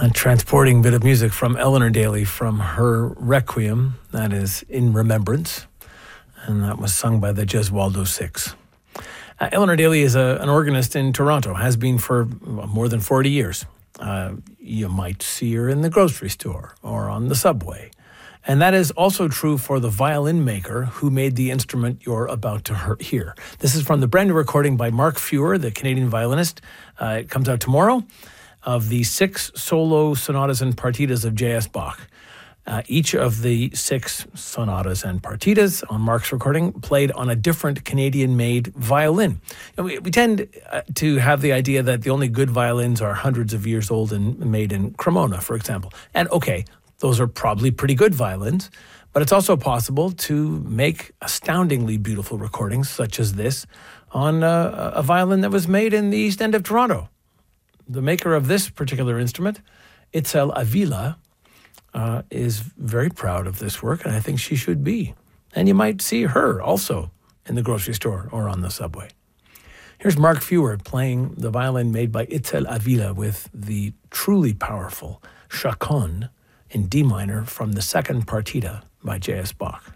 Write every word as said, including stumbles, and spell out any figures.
A transporting bit of music from Eleanor Daly from her Requiem, that is In Remembrance, and that was sung by the Gesualdo Six. Uh, Eleanor Daly is a, an organist in Toronto, has been for well, more than forty years. Uh, you might see her in the grocery store or on the subway. And that is also true for the violin maker who made the instrument you're about to hear. This is from the brand new recording by Mark Feuer, the Canadian violinist. Uh, it comes out tomorrow, of the six solo sonatas and partitas of J S. Bach. Uh, each of the six sonatas and partitas on Mark's recording played on a different Canadian-made violin. And we, we tend uh, to have the idea that the only good violins are hundreds of years old and made in Cremona, for example. And okay, those are probably pretty good violins, but it's also possible to make astoundingly beautiful recordings such as this on uh, a violin that was made in the East End of Toronto. The maker of this particular instrument, Itzel Avila, uh, is very proud of this work, and I think she should be. And you might see her also in the grocery store or on the subway. Here's Mark Feuer playing the violin made by Itzel Avila with the truly powerful Chaconne in D minor from the second partita by J S. Bach.